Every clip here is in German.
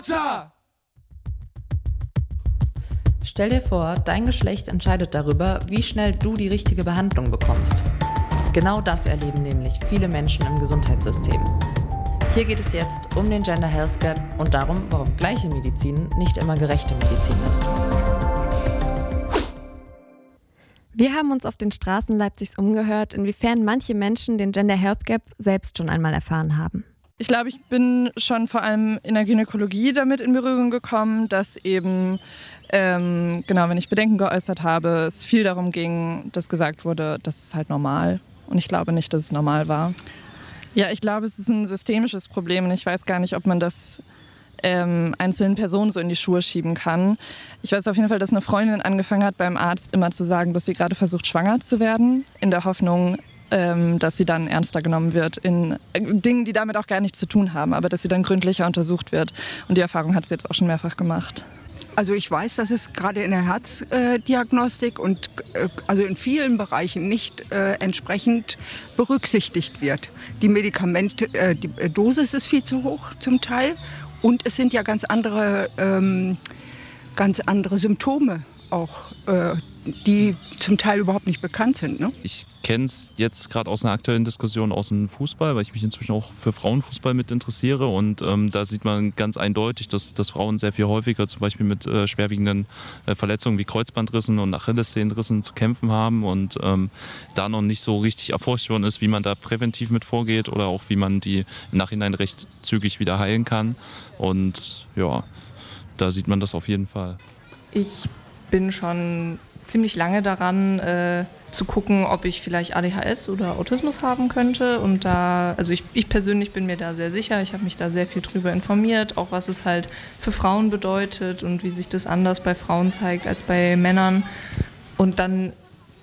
Stell dir vor, dein Geschlecht entscheidet darüber, wie schnell du die richtige Behandlung bekommst. Genau das erleben nämlich viele Menschen im Gesundheitssystem. Hier geht es jetzt um den Gender Health Gap und darum, warum gleiche Medizin nicht immer gerechte Medizin ist. Wir haben uns auf den Straßen Leipzigs umgehört, inwiefern manche Menschen den Gender Health Gap selbst schon einmal erfahren haben. Ich glaube, ich bin schon vor allem in der Gynäkologie damit in Berührung gekommen, dass eben, wenn ich Bedenken geäußert habe, es viel darum ging, dass gesagt wurde, das ist halt normal. Und ich glaube nicht, dass es normal war. Ja, ich glaube, es ist ein systemisches Problem und ich weiß gar nicht, ob man das einzelnen Personen so in die Schuhe schieben kann. Ich weiß auf jeden Fall, dass eine Freundin angefangen hat, beim Arzt immer zu sagen, dass sie gerade versucht, schwanger zu werden, in der Hoffnung, dass sie dann ernster genommen wird in Dingen, die damit auch gar nichts zu tun haben, aber dass sie dann gründlicher untersucht wird. Und die Erfahrung hat sie jetzt auch schon mehrfach gemacht. Also ich weiß, dass es gerade in der Herzdiagnostik und also in vielen Bereichen nicht entsprechend berücksichtigt wird. Die Medikamente, die Dosis ist viel zu hoch zum Teil und es sind ja ganz andere Symptome auch, die zum Teil überhaupt nicht bekannt sind. Ne? Ich kenne es jetzt gerade aus einer aktuellen Diskussion aus dem Fußball, weil ich mich inzwischen auch für Frauenfußball mit interessiere und da sieht man ganz eindeutig, dass Frauen sehr viel häufiger zum Beispiel mit schwerwiegenden Verletzungen wie Kreuzbandrissen und Achillessehnenrissen zu kämpfen haben und da noch nicht so richtig erforscht worden ist, wie man da präventiv mit vorgeht oder auch wie man die im Nachhinein recht zügig wieder heilen kann und ja, da sieht man das auf jeden Fall. Ich bin schon ziemlich lange daran, zu gucken, ob ich vielleicht ADHS oder Autismus haben könnte. Und ich persönlich bin mir da sehr sicher. Ich habe mich da sehr viel drüber informiert, auch was es halt für Frauen bedeutet und wie sich das anders bei Frauen zeigt als bei Männern. Und dann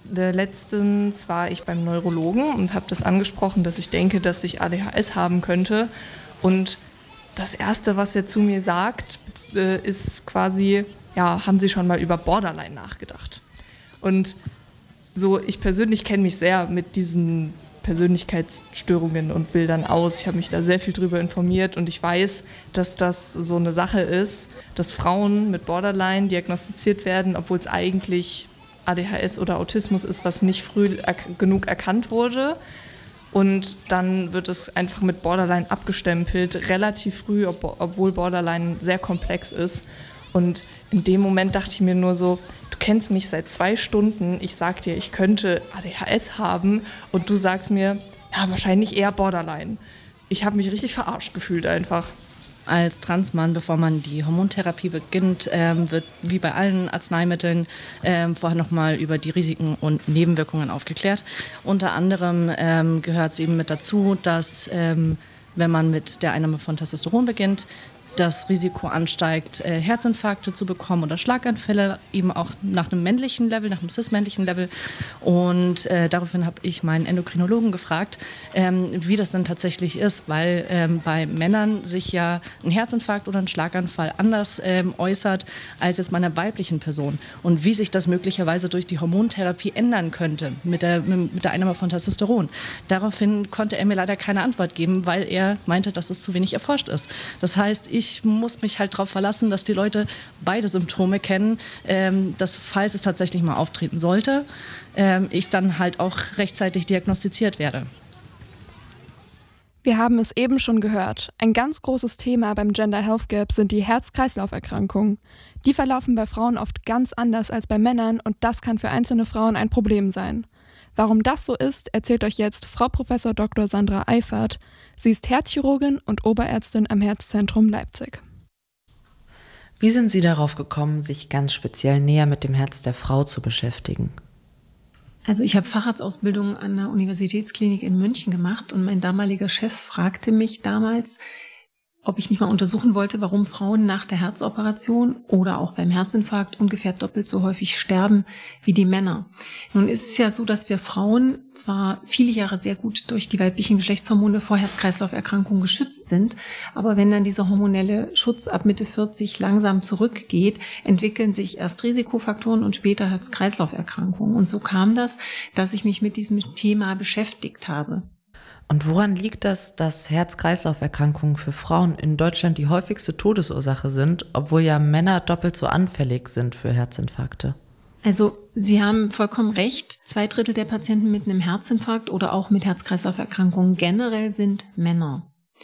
letztens war ich beim Neurologen und habe das angesprochen, dass ich denke, dass ich ADHS haben könnte. Und das Erste, was er zu mir sagt, ist quasi, ja, haben Sie schon mal über Borderline nachgedacht? Und so, ich persönlich kenne mich sehr mit diesen Persönlichkeitsstörungen und Bildern aus. Ich habe mich da sehr viel drüber informiert und ich weiß, dass das so eine Sache ist, dass Frauen mit Borderline diagnostiziert werden, obwohl es eigentlich ADHS oder Autismus ist, was nicht früh genug erkannt wurde. Und dann wird es einfach mit Borderline abgestempelt, relativ früh, obwohl Borderline sehr komplex ist. Und in dem Moment dachte ich mir nur so, du kennst mich seit 2 Stunden, ich sag dir, ich könnte ADHS haben und du sagst mir, ja, wahrscheinlich eher Borderline. Ich habe mich richtig verarscht gefühlt einfach. Als Transmann, bevor man die Hormontherapie beginnt, wird wie bei allen Arzneimitteln vorher nochmal über die Risiken und Nebenwirkungen aufgeklärt. Unter anderem gehört es eben mit dazu, dass wenn man mit der Einnahme von Testosteron beginnt, das Risiko ansteigt, Herzinfarkte zu bekommen oder Schlaganfälle, eben auch nach einem männlichen Level, nach einem cis-männlichen Level. Und daraufhin habe ich meinen Endokrinologen gefragt, wie das denn tatsächlich ist, weil bei Männern sich ja ein Herzinfarkt oder ein Schlaganfall anders äußert als jetzt bei einer weiblichen Person. Und wie sich das möglicherweise durch die Hormontherapie ändern könnte mit der Einnahme von Testosteron. Daraufhin konnte er mir leider keine Antwort geben, weil er meinte, dass es zu wenig erforscht ist. Das heißt, ich muss mich halt darauf verlassen, dass die Leute beide Symptome kennen, dass falls es tatsächlich mal auftreten sollte, ich dann halt auch rechtzeitig diagnostiziert werde. Wir haben es eben schon gehört. Ein ganz großes Thema beim Gender Health Gap sind die Herz-Kreislauf-Erkrankungen. Die verlaufen bei Frauen oft ganz anders als bei Männern und das kann für einzelne Frauen ein Problem sein. Warum das so ist, erzählt euch jetzt Frau Prof. Dr. Sandra Eifert. Sie ist Herzchirurgin und Oberärztin am Herzzentrum Leipzig. Wie sind Sie darauf gekommen, sich ganz speziell näher mit dem Herz der Frau zu beschäftigen? Also ich habe Facharztausbildung an der Universitätsklinik in München gemacht und mein damaliger Chef fragte mich damals, ob ich nicht mal untersuchen wollte, warum Frauen nach der Herzoperation oder auch beim Herzinfarkt ungefähr doppelt so häufig sterben wie die Männer. Nun ist es ja so, dass wir Frauen zwar viele Jahre sehr gut durch die weiblichen Geschlechtshormone vor Herz-Kreislauf-Erkrankungen geschützt sind, aber wenn dann dieser hormonelle Schutz ab Mitte 40 langsam zurückgeht, entwickeln sich erst Risikofaktoren und später Herz-Kreislauf-Erkrankungen. Und so kam das, dass ich mich mit diesem Thema beschäftigt habe. Und woran liegt das, dass Herz-Kreislauf-Erkrankungen für Frauen in Deutschland die häufigste Todesursache sind, obwohl ja Männer doppelt so anfällig sind für Herzinfarkte? Also Sie haben vollkommen recht, 2/3 der Patienten mit einem Herzinfarkt oder auch mit Herz-Kreislauf-Erkrankungen generell sind Männer.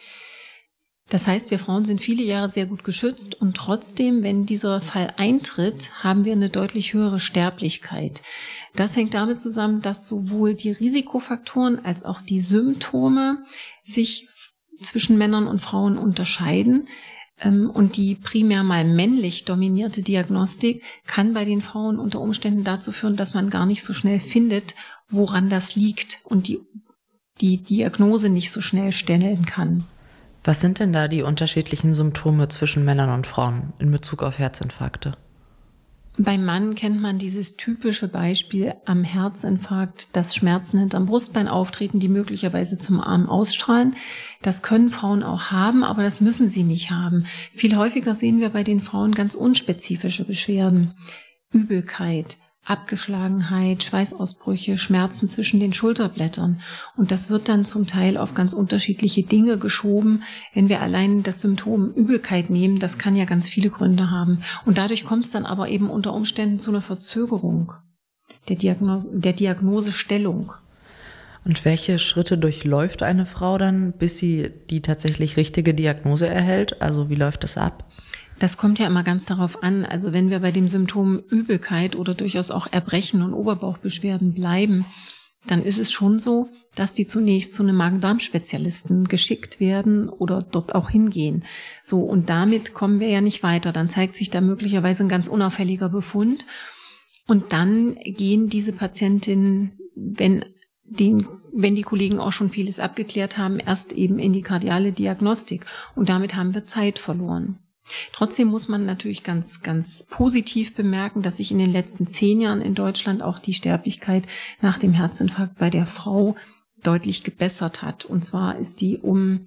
Das heißt, wir Frauen sind viele Jahre sehr gut geschützt und trotzdem, wenn dieser Fall eintritt, haben wir eine deutlich höhere Sterblichkeit. Das hängt damit zusammen, dass sowohl die Risikofaktoren als auch die Symptome sich zwischen Männern und Frauen unterscheiden. Und die primär mal männlich dominierte Diagnostik kann bei den Frauen unter Umständen dazu führen, dass man gar nicht so schnell findet, woran das liegt und die Diagnose nicht so schnell stellen kann. Was sind denn da die unterschiedlichen Symptome zwischen Männern und Frauen in Bezug auf Herzinfarkte? Beim Mann kennt man dieses typische Beispiel am Herzinfarkt, dass Schmerzen hinterm Brustbein auftreten, die möglicherweise zum Arm ausstrahlen. Das können Frauen auch haben, aber das müssen sie nicht haben. Viel häufiger sehen wir bei den Frauen ganz unspezifische Beschwerden. Übelkeit, Abgeschlagenheit, Schweißausbrüche, Schmerzen zwischen den Schulterblättern. Und das wird dann zum Teil auf ganz unterschiedliche Dinge geschoben. Wenn wir allein das Symptom Übelkeit nehmen, das kann ja ganz viele Gründe haben. Und dadurch kommt es dann aber eben unter Umständen zu einer Verzögerung der Diagnosestellung. Und welche Schritte durchläuft eine Frau dann, bis sie die tatsächlich richtige Diagnose erhält? Also wie läuft das ab? Das kommt ja immer ganz darauf an. Also wenn wir bei dem Symptom Übelkeit oder durchaus auch Erbrechen und Oberbauchbeschwerden bleiben, dann ist es schon so, dass die zunächst zu einem Magen-Darm-Spezialisten geschickt werden oder dort auch hingehen. So, und damit kommen wir ja nicht weiter. Dann zeigt sich da möglicherweise ein ganz unauffälliger Befund. Und dann gehen diese Patientinnen, wenn die Kollegen auch schon vieles abgeklärt haben, erst eben in die kardiale Diagnostik. Und damit haben wir Zeit verloren. Trotzdem muss man natürlich ganz, ganz positiv bemerken, dass sich in den letzten 10 Jahren in Deutschland auch die Sterblichkeit nach dem Herzinfarkt bei der Frau deutlich gebessert hat. Und zwar ist die um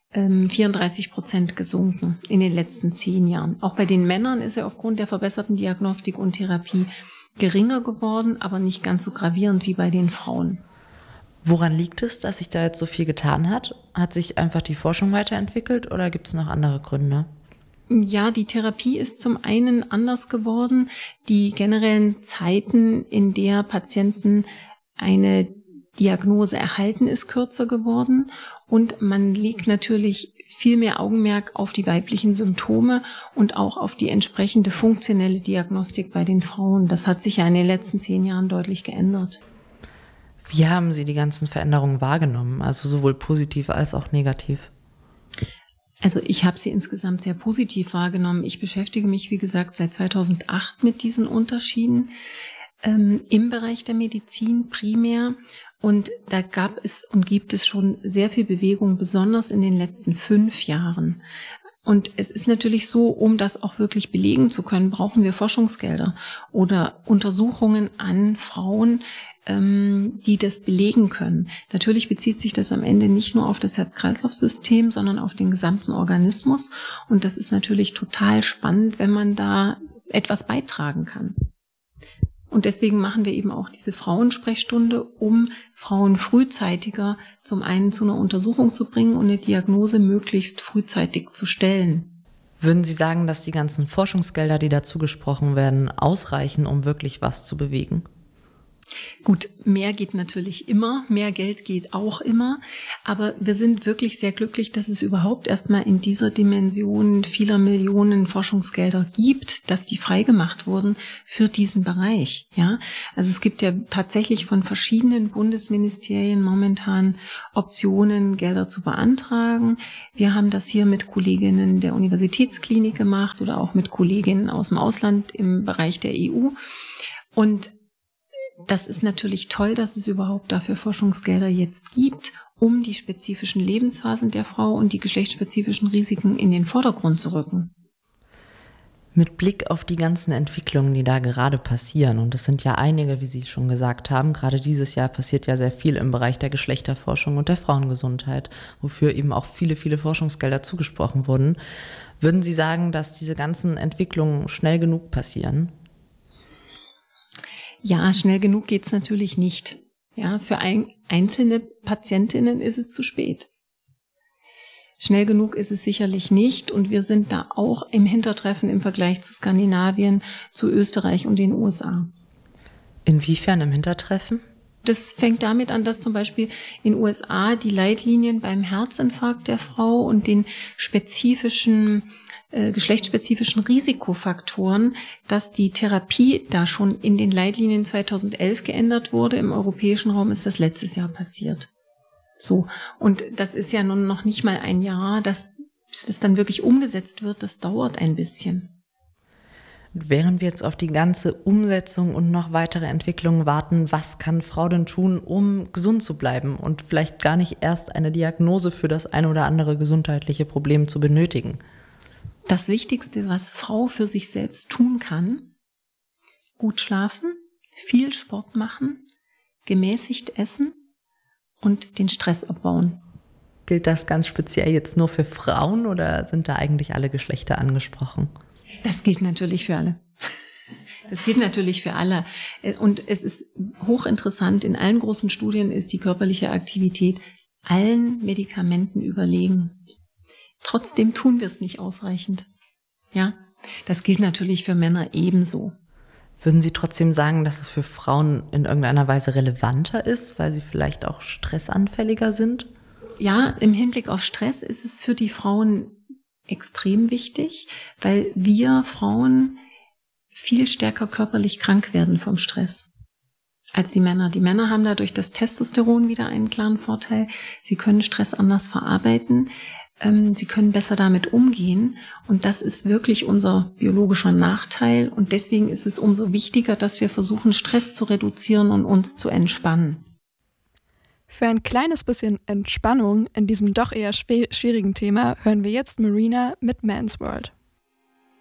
34% gesunken in den letzten 10 Jahren. Auch bei den Männern ist er aufgrund der verbesserten Diagnostik und Therapie geringer geworden, aber nicht ganz so gravierend wie bei den Frauen. Woran liegt es, dass sich da jetzt so viel getan hat? Hat sich einfach die Forschung weiterentwickelt oder gibt es noch andere Gründe? Ja, die Therapie ist zum einen anders geworden. Die generellen Zeiten, in der Patienten eine Diagnose erhalten, ist kürzer geworden. Und man legt natürlich viel mehr Augenmerk auf die weiblichen Symptome und auch auf die entsprechende funktionelle Diagnostik bei den Frauen. Das hat sich ja in den letzten 10 Jahren deutlich geändert. Wie haben Sie die ganzen Veränderungen wahrgenommen? Also sowohl positiv als auch negativ? Also ich habe sie insgesamt sehr positiv wahrgenommen. Ich beschäftige mich, wie gesagt, seit 2008 mit diesen Unterschieden im Bereich der Medizin primär. Und da gab es und gibt es schon sehr viel Bewegung, besonders in den letzten 5 Jahren. Und es ist natürlich so, um das auch wirklich belegen zu können, brauchen wir Forschungsgelder oder Untersuchungen an Frauen, die das belegen können. Natürlich bezieht sich das am Ende nicht nur auf das Herz-Kreislauf-System, sondern auf den gesamten Organismus. Und das ist natürlich total spannend, wenn man da etwas beitragen kann. Und deswegen machen wir eben auch diese Frauensprechstunde, um Frauen frühzeitiger zum einen zu einer Untersuchung zu bringen und eine Diagnose möglichst frühzeitig zu stellen. Würden Sie sagen, dass die ganzen Forschungsgelder, die dazu gesprochen werden, ausreichen, um wirklich was zu bewegen? Gut, mehr geht natürlich immer, mehr Geld geht auch immer, aber wir sind wirklich sehr glücklich, dass es überhaupt erstmal in dieser Dimension vieler Millionen Forschungsgelder gibt, dass die freigemacht wurden für diesen Bereich. Ja, also es gibt ja tatsächlich von verschiedenen Bundesministerien momentan Optionen, Gelder zu beantragen. Wir haben das hier mit Kolleginnen der Universitätsklinik gemacht oder auch mit Kolleginnen aus dem Ausland im Bereich der EU. Und das ist natürlich toll, dass es überhaupt dafür Forschungsgelder jetzt gibt, um die spezifischen Lebensphasen der Frau und die geschlechtsspezifischen Risiken in den Vordergrund zu rücken. Mit Blick auf die ganzen Entwicklungen, die da gerade passieren, und es sind ja einige, wie Sie schon gesagt haben, gerade dieses Jahr passiert ja sehr viel im Bereich der Geschlechterforschung und der Frauengesundheit, wofür eben auch viele, viele Forschungsgelder zugesprochen wurden. Würden Sie sagen, dass diese ganzen Entwicklungen schnell genug passieren? Ja, schnell genug geht's natürlich nicht. Ja, für einzelne Patientinnen ist es zu spät. Schnell genug ist es sicherlich nicht und wir sind da auch im Hintertreffen im Vergleich zu Skandinavien, zu Österreich und den USA. Inwiefern im Hintertreffen? Das fängt damit an, dass zum Beispiel in den USA die Leitlinien beim Herzinfarkt der Frau und den geschlechtsspezifischen Risikofaktoren, dass die Therapie da schon in den Leitlinien 2011 geändert wurde. Im europäischen Raum ist das letztes Jahr passiert. So. Und das ist ja nun noch nicht mal ein Jahr, bis das dann wirklich umgesetzt wird. Das dauert ein bisschen. Während wir jetzt auf die ganze Umsetzung und noch weitere Entwicklungen warten, was kann Frau denn tun, um gesund zu bleiben und vielleicht gar nicht erst eine Diagnose für das eine oder andere gesundheitliche Problem zu benötigen? Das Wichtigste, was Frau für sich selbst tun kann: gut schlafen, viel Sport machen, gemäßigt essen und den Stress abbauen. Gilt das ganz speziell jetzt nur für Frauen oder sind da eigentlich alle Geschlechter angesprochen? Das gilt natürlich für alle. Das gilt natürlich für alle. Und es ist hochinteressant, in allen großen Studien ist die körperliche Aktivität allen Medikamenten überlegen. Trotzdem tun wir es nicht ausreichend. Ja, das gilt natürlich für Männer ebenso. Würden Sie trotzdem sagen, dass es für Frauen in irgendeiner Weise relevanter ist, weil sie vielleicht auch stressanfälliger sind? Ja, im Hinblick auf Stress ist es für die Frauen extrem wichtig, weil wir Frauen viel stärker körperlich krank werden vom Stress als die Männer. Die Männer haben dadurch das Testosteron wieder einen klaren Vorteil. Sie können Stress anders verarbeiten. Sie können besser damit umgehen. Und das ist wirklich unser biologischer Nachteil. Und deswegen ist es umso wichtiger, dass wir versuchen, Stress zu reduzieren und uns zu entspannen. Für ein kleines bisschen Entspannung in diesem doch eher schwierigen Thema hören wir jetzt Marina mit Man's World.